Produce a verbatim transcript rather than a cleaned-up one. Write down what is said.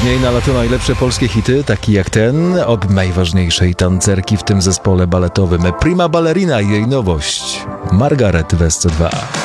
Później na lato najlepsze polskie hity, taki jak ten, od najważniejszej tancerki w tym zespole baletowym Prima Ballerina i jej nowość Margaret w S C dwa.